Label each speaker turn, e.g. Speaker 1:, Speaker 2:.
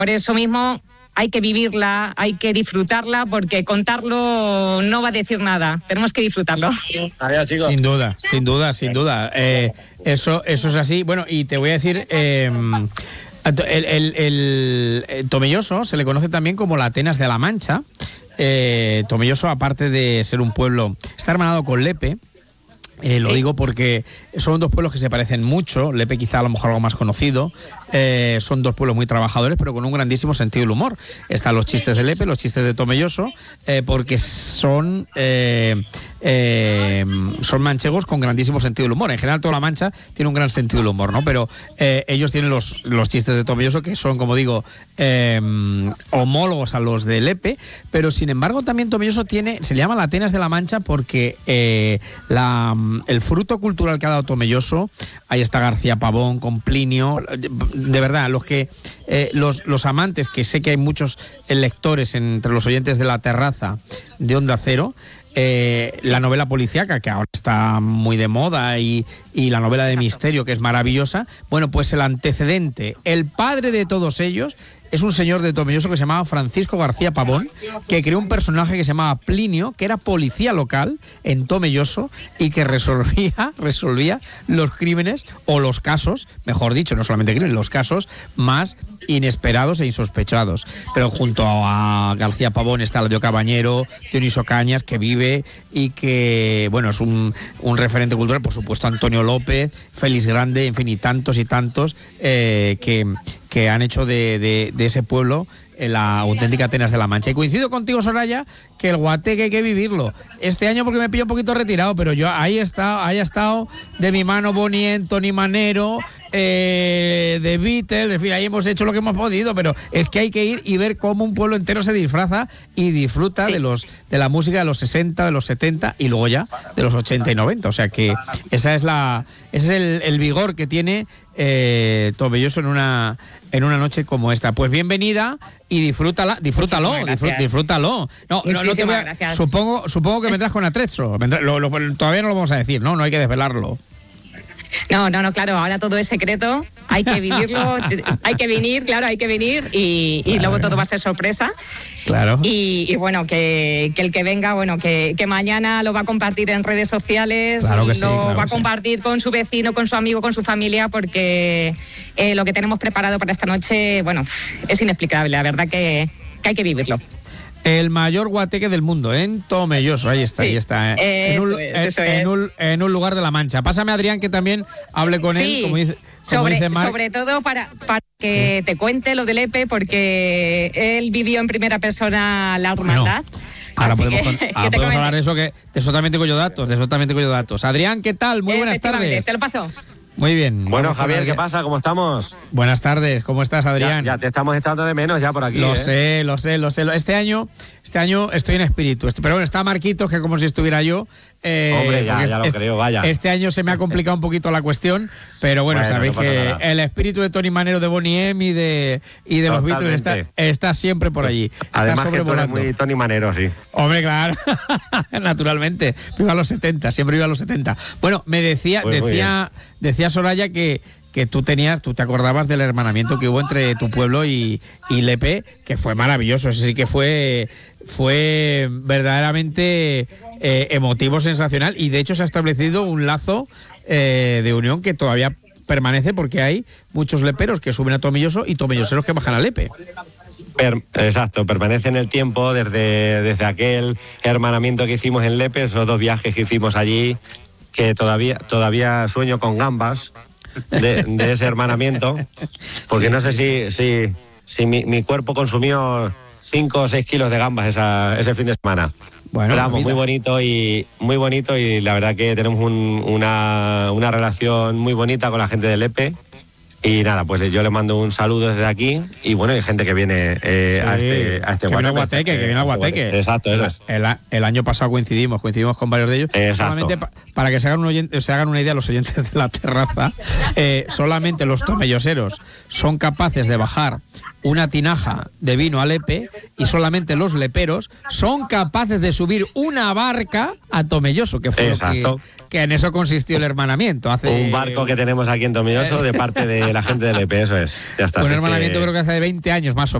Speaker 1: Por eso mismo hay que vivirla, hay que disfrutarla, porque contarlo no va a decir nada. Tenemos que disfrutarlo.
Speaker 2: Adiós, chicos.
Speaker 3: Sin duda. Eso es así. Bueno, y te voy a decir... El Tomelloso se le conoce también como la Atenas de la Mancha. Tomelloso, aparte de ser un pueblo, está hermanado con Lepe. Lo digo porque son dos pueblos que se parecen mucho. Lepe quizá a lo mejor algo más conocido. Son dos pueblos muy trabajadores, pero con un grandísimo sentido del humor. Están los chistes de Lepe, los chistes de Tomelloso, porque son manchegos con grandísimo sentido del humor. En general toda la Mancha tiene un gran sentido del humor, ¿no? Pero ellos tienen los chistes de Tomelloso, que son, como digo, homólogos a los de Lepe, pero sin embargo también Tomelloso se le llama la Atenas de la Mancha porque el fruto cultural que ha dado Tomelloso, ahí está García Pavón con Plinio, de verdad, los amantes, que sé que hay muchos lectores entre los oyentes de La Terraza de Onda Cero, la novela policíaca, que ahora está muy de moda, y la novela de misterio, que es maravillosa. Bueno, pues el antecedente, el padre de todos ellos, es un señor de Tomelloso que se llamaba Francisco García Pavón, que creó un personaje que se llamaba Plinio, que era policía local en Tomelloso y que resolvía los crímenes, o los casos, mejor dicho, no solamente crímenes, los casos más inesperados e insospechados. Pero junto a García Pavón está Eladio Cabañero, Dioniso Cañas, que vive y que, bueno, es un referente cultural, por supuesto Antonio López, Félix Grande, en fin, y tantos que han hecho de ese pueblo la auténtica Atenas de la Mancha. Y coincido contigo, Soraya, que el guateque hay que vivirlo. Este año porque me pillo un poquito retirado, pero yo ahí he estado de mi mano Bonnie, Tony Manero, de Beatles, en fin, ahí hemos hecho lo que hemos podido, pero es que hay que ir y ver cómo un pueblo entero se disfraza y disfruta de la música de los 60, de los 70 y luego ya de los 80 y 90. O sea que ese es el vigor que tiene Tomelloso en una noche como esta. Pues bienvenida y disfrútalo. No te voy a, supongo que vendrás con atrezo. Todavía no lo vamos a decir, no hay que desvelarlo.
Speaker 1: No, claro, ahora todo es secreto, hay que vivirlo, hay que venir y luego todo va a ser sorpresa.
Speaker 3: Claro.
Speaker 1: Y bueno, que el que venga, bueno, que mañana lo va a compartir en redes sociales, va a compartir con su vecino, con su amigo, con su familia, porque lo que tenemos preparado para esta noche, bueno, es inexplicable, la verdad que hay que vivirlo.
Speaker 3: El mayor guateque del mundo, en Tomelloso, ahí está. En un lugar de la Mancha. Pásame a Adrián, que también hable con él, como dice
Speaker 1: sobre todo para que te cuente lo del Lepe, porque él vivió en primera persona la hermandad.
Speaker 3: Ahora podemos hablar de eso, que de eso también tengo yo datos. Adrián, ¿qué tal? Muy buenas tardes.
Speaker 1: Te lo paso.
Speaker 3: Muy bien.
Speaker 2: Bueno, Javier, ¿qué pasa? ¿Cómo estamos?
Speaker 3: Buenas tardes, ¿cómo estás, Adrián?
Speaker 2: Ya te estamos echando de menos ya por aquí.
Speaker 3: Lo sé. Este año estoy en espíritu. Pero bueno, está Marquitos, que como si estuviera yo.
Speaker 2: Hombre, ya lo creo, vaya.
Speaker 3: Este año se me ha complicado un poquito la cuestión, pero bueno, sabéis que nada. El espíritu de Tony Manero, de Bonnie M y de los Beatles está siempre por allí.
Speaker 2: Además que tú eres muy Tony Manero, sí.
Speaker 3: Hombre, claro, naturalmente. Viva los 70, siempre viva los 70. Bueno, me decía Soraya que tú te acordabas del hermanamiento que hubo entre tu pueblo y Lepe, que fue maravilloso. Eso sí que fue verdaderamente emotivo, sensacional, y de hecho se ha establecido un lazo de unión que todavía permanece, porque hay muchos leperos que suben a Tomelloso y tomelloseros que bajan a Lepe.
Speaker 2: Exacto, permanece en el tiempo desde aquel hermanamiento que hicimos en Lepe, esos 2 viajes que hicimos allí, que todavía sueño con gambas de ese hermanamiento, porque no sé si mi cuerpo consumió 5 o 6 kilos de gambas ese fin de semana. Bueno, pero vamos, muy bonito y la verdad que tenemos una relación muy bonita con la gente de Lepe. Y nada, pues yo le mando un saludo desde aquí, y bueno, hay gente que viene a este
Speaker 3: guateque. Que viene a Guateque.
Speaker 2: Exacto, eso es.
Speaker 3: El año pasado coincidimos con varios de ellos.
Speaker 2: Exacto.
Speaker 3: Solamente para que se hagan una idea los oyentes de La Terraza, solamente los tomelloseros son capaces de bajar una tinaja de vino a Lepe y solamente los leperos son capaces de subir una barca a Tomelloso, que fue que en eso consistió el hermanamiento.
Speaker 2: Un barco que tenemos aquí en Tomelloso de parte de la gente de Lepe, eso es. Ya está.
Speaker 3: Un hermanamiento creo que hace 20 años más o menos.